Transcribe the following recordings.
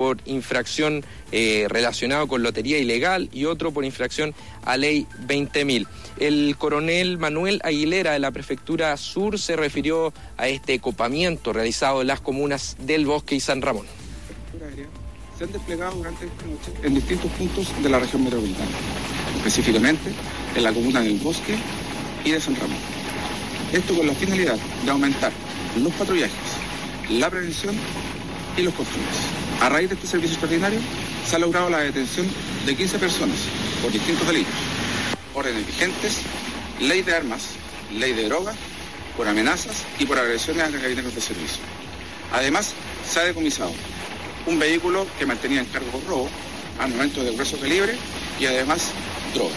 por infracción relacionado con lotería ilegal y otro por infracción a ley 20.000. El coronel Manuel Aguilera de la Prefectura Sur se refirió a este copamiento realizado en las comunas del Bosque y San Ramón. Se han desplegado durante esta noche en distintos puntos de la región metropolitana, específicamente en la comuna del Bosque y de San Ramón. Esto con la finalidad de aumentar los patrullajes, la prevención y los controles. A raíz de este servicio extraordinario se ha logrado la detención de 15 personas por distintos delitos, órdenes vigentes, ley de armas, ley de drogas, por amenazas y por agresiones a carabineros de servicio. Además, se ha decomisado un vehículo que mantenía en cargo por robo, armamento de grueso calibre y además droga.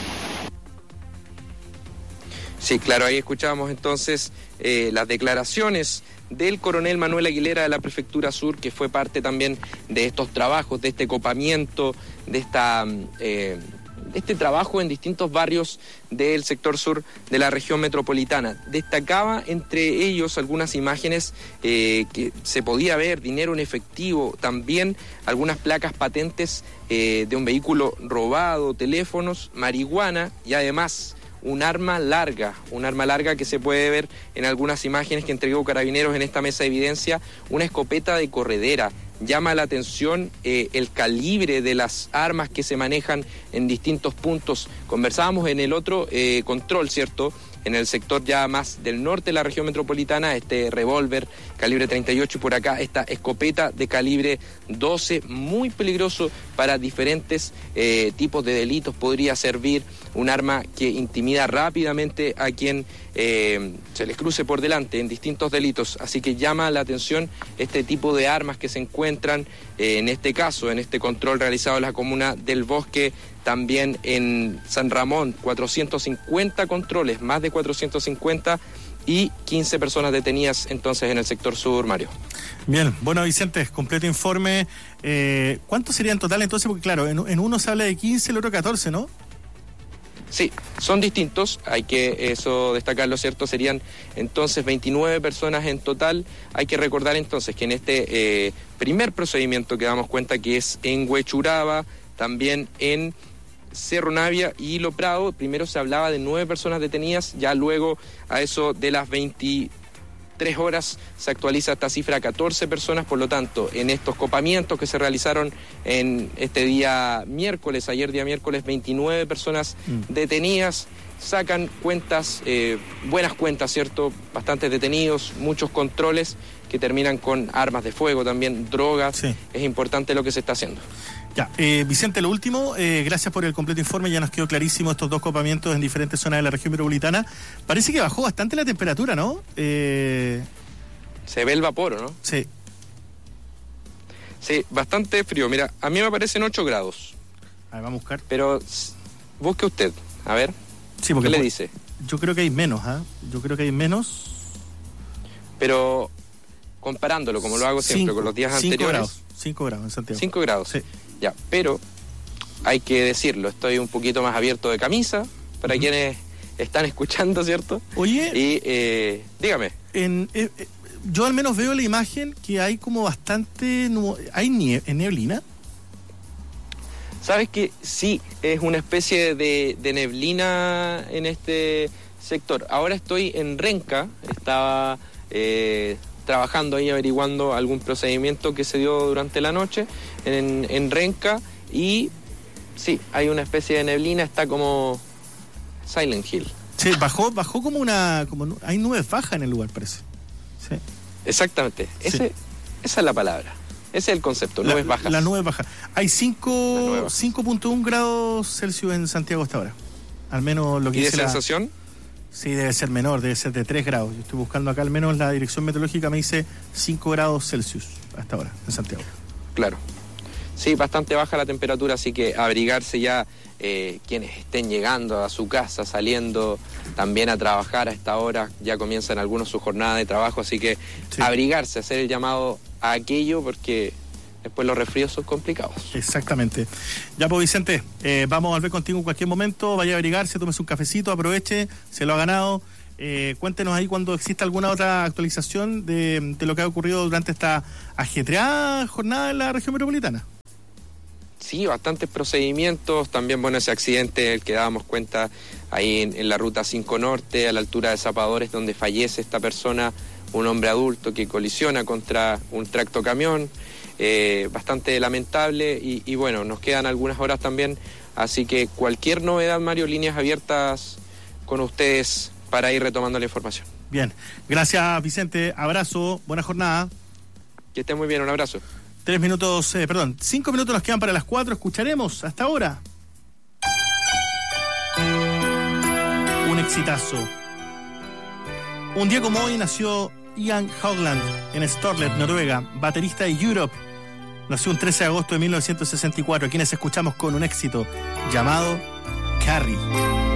Sí, claro, ahí escuchábamos entonces las declaraciones del coronel Manuel Aguilera de la Prefectura Sur, que fue parte también de estos trabajos, de este copamiento, de este trabajo en distintos barrios del sector sur de la región metropolitana. Destacaba entre ellos algunas imágenes que se podía ver, dinero en efectivo, también algunas placas patentes de un vehículo robado, teléfonos, marihuana y además un arma larga que se puede ver en algunas imágenes que entregó Carabineros en esta mesa de evidencia, una escopeta de corredera. Llama la atención el calibre de las armas que se manejan en distintos puntos. Conversábamos en el otro control, ¿cierto?, en el sector ya más del norte de la región metropolitana, este revólver calibre 38 y por acá esta escopeta de calibre 12, muy peligroso para diferentes tipos de delitos. Podría servir un arma que intimida rápidamente a quien se les cruce por delante en distintos delitos. Así que llama la atención este tipo de armas que se encuentran en este caso, en este control realizado en la comuna del Bosque. También en San Ramón, 450 controles, más de 450 y 15 personas detenidas entonces en el sector sur, Mario. Bien, bueno, Vicente, completo informe. ¿Cuánto sería en total entonces? Porque claro, en uno se habla de 15, el otro 14, ¿no? Sí, son distintos, hay que eso destacarlo, ¿cierto? Serían entonces 29 personas en total. Hay que recordar entonces que en este primer procedimiento que damos cuenta que es en Huechuraba, también en Cerro Navia y Hilo Prado, primero se hablaba de 9 personas detenidas, ya luego a eso de las 23 horas se actualiza esta cifra a 14 personas, por lo tanto, en estos copamientos que se realizaron en este día miércoles, ayer día miércoles, 29 personas detenidas, sacan cuentas, buenas cuentas, ¿cierto? Bastantes detenidos, muchos controles que terminan con armas de fuego, también drogas. Sí. Es importante lo que se está haciendo. Ya, Vicente, lo último, gracias por el completo informe, ya nos quedó clarísimo estos dos copamientos en diferentes zonas de la región metropolitana. Parece que bajó bastante la temperatura, ¿no? Se ve el vapor, ¿no? Sí. Sí, bastante frío. Mira, a mí me parecen 8 grados. A ver, vamos a buscar. Pero busque usted, a ver. Sí, porque ¿qué le dice? Yo creo que hay menos, ¿ah? Yo creo que hay menos. Pero comparándolo, como lo hago siempre, con los días anteriores. 5 grados en Santiago. 5 grados. Sí. Ya, pero hay que decirlo, estoy un poquito más abierto de camisa para quienes están escuchando, ¿cierto? Oye, y dígame. Yo al menos veo la imagen que hay como bastante... ¿Hay neblina? ¿Sabes que sí, es una especie de neblina en este sector? Ahora estoy en Renca, estaba trabajando ahí, averiguando algún procedimiento que se dio durante la noche en Renca, y sí, hay una especie de neblina, está como Silent Hill. Sí, bajó como hay nubes bajas en el lugar, parece. Sí. Exactamente, esa es la palabra, ese es el concepto, nubes bajas. La nube baja. Hay 5.1 grados Celsius en Santiago hasta ahora, al menos lo que dice. ¿Y de sensación? Sí, debe ser menor, debe ser de 3 grados. Yo estoy buscando acá, al menos la dirección meteorológica me dice 5 grados Celsius hasta ahora en Santiago. Claro. Sí, bastante baja la temperatura, así que abrigarse ya quienes estén llegando a su casa, saliendo también a trabajar a esta hora, ya comienzan algunos su jornada de trabajo, así que abrigarse, hacer el llamado a aquello, porque después los resfríos son complicados. Exactamente. Ya pues, Vicente, vamos a volver contigo en cualquier momento, vaya a abrigarse, tómese un cafecito, aproveche, se lo ha ganado. Cuéntenos ahí cuando exista alguna otra actualización de lo que ha ocurrido durante esta ajetreada jornada en la región metropolitana. Sí, bastantes procedimientos. También, bueno, ese accidente del que dábamos cuenta ahí en la ruta 5 Norte, a la altura de Zapadores, donde fallece esta persona, un hombre adulto que colisiona contra un tractocamión. Bastante lamentable y bueno, nos quedan algunas horas también, así que cualquier novedad, Mario, líneas abiertas con ustedes para ir retomando la información. Bien, gracias Vicente, abrazo, buena jornada. Que estén muy bien, un abrazo. 5 minutos nos quedan para las 4, escucharemos hasta ahora un exitazo. Un día como hoy nació Ian Haugland en Storlet, Noruega, baterista de Europe. Nació un 13 de agosto de 1964, a quienes escuchamos con un éxito llamado Carrie.